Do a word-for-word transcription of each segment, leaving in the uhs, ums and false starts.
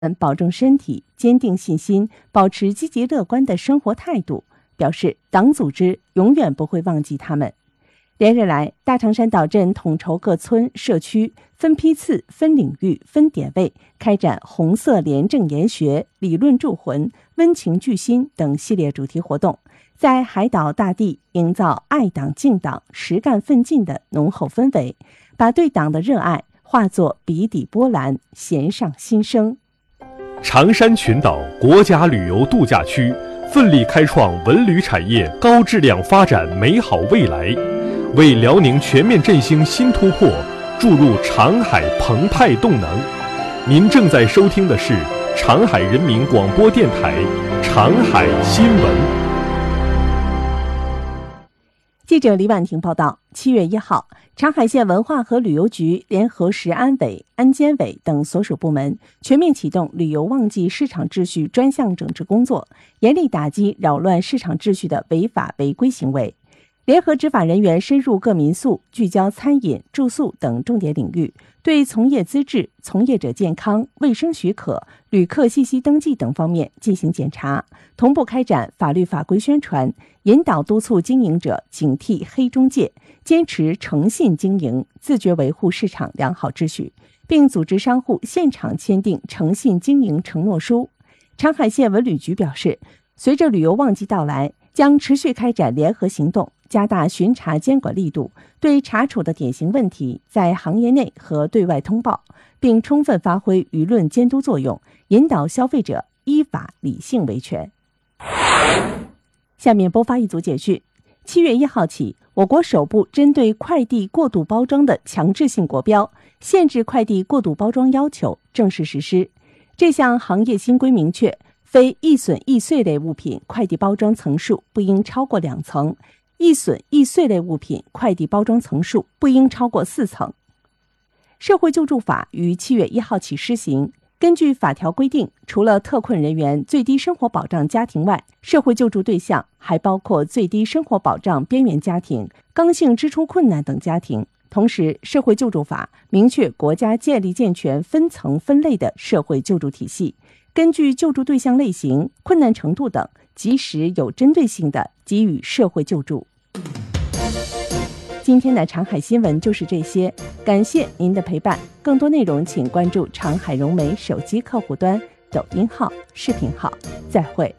保重身体，坚定信心，保持积极乐观的生活态度，表示党组织永远不会忘记他们。连日来，大长山岛镇统筹各村社区，分批次、分领域、分点位开展红色廉政研学、理论铸魂、温情聚心等系列主题活动，在海岛大地营造爱党敬党、实干奋进的浓厚氛围，把对党的热爱化作笔底波澜，弦上心声。 长山群岛国家旅游度假区奋力开创文旅产业高质量发展美好未来，为辽宁全面振兴新突破注入长海澎湃动能。您正在收听的是长海人民广播电台长海新闻。 记者李婉婷报道，七月一号，长海县文化和旅游局联合食安委、安监委等所属部门，全面启动旅游旺季市场秩序专项整治工作，严厉打击扰乱市场秩序的违法违规行为。联合执法人员深入各民宿，聚焦餐饮、住宿等重点领域，对从业资质、从业者健康、卫生许可、旅客信息登记等方面进行检查，同步开展法律法规宣传，引导督促经营者警惕黑中介，坚持诚信经营，自觉维护市场良好秩序，并组织商户现场签订诚信经营承诺书。长海县文旅局表示，随着旅游旺季到来，将持续开展联合行动，加大巡查监管力度，对查处的典型问题在行业内和对外通报，并充分发挥舆论监督作用，引导消费者依法理性维权。下面播发一组简讯。七月一号起，我国首部针对快递过度包装的强制性国标，限制快递过度包装要求正式实施。这项行业新规明确，非易损易碎类物品快递包装层数不应超过两层，易损易碎类物品快递包装层数不应超过四层。社会救助法于七月一号起施行。根据法条规定，除了特困人员、最低生活保障家庭外，社会救助对象还包括最低生活保障边缘家庭、刚性支出困难等家庭。同时，社会救助法明确国家建立健全分层分类的社会救助体系，根据救助对象类型、困难程度等，及时有针对性地给予社会救助。今天的长海新闻就是这些，感谢您的陪伴。更多内容请关注长海融媒手机客户端、抖音号、视频号。再会。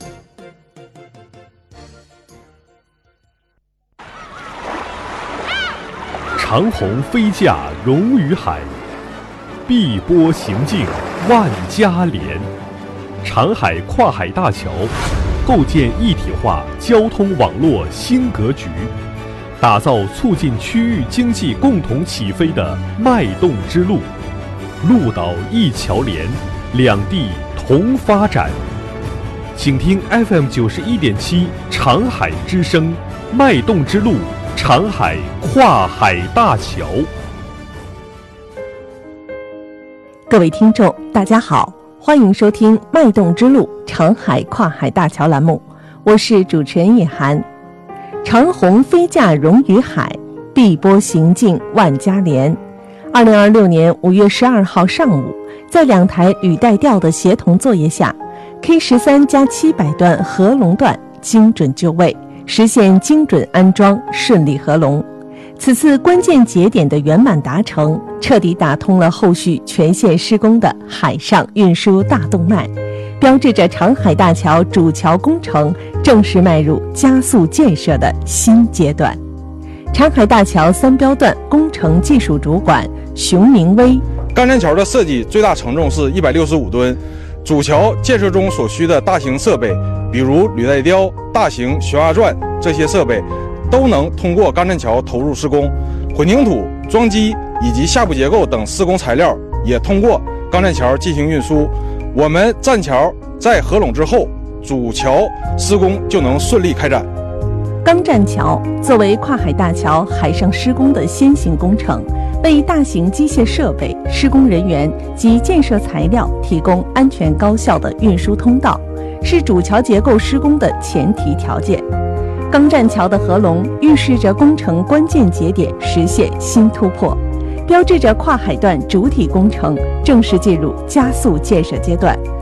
长鸿飞架融于海，碧波行径万家连。长海跨海大桥构建一体化交通网络新格局，打造促进区域经济共同起飞的脉动之路，陆岛一桥连，两地同发展。请听 F M 九十一点七长海之声，脉动之路，长海跨海大桥。 各位听众，大家好，欢迎收听脉动之路长海跨海大桥栏目，我是主持人叶涵。长鸿飞架融于海，碧波行径万家连。二零二六年五月十二号上午，在两台履带吊的协同作业下 ，K 十三加七百段合龙段精准就位，实现精准安装，顺利合龙。此次关键节点的圆满达成，彻底打通了后续全线施工的海上运输大动脉，标志着长海大桥主桥工程正式迈入加速建设的新阶段。长海大桥三标段工程技术主管熊明威： 钢栈桥的设计最大承重是一百六十五吨，主桥建设中所需的大型设备，比如履带吊、大型悬崖钻这些设备，都能通过钢栈桥投入施工。混凝土、桩基以及下部结构等施工材料也通过钢栈桥进行运输。我们栈桥在合拢之后，主桥施工就能顺利开展。 钢栈桥作为跨海大桥海上施工的先行工程，为大型机械设备、施工人员及建设材料提供安全高效的运输通道，是主桥结构施工的前提条件。钢栈桥的合龙预示着工程关键节点实现新突破。 标志着跨海段主体工程正式进入加速建设阶段。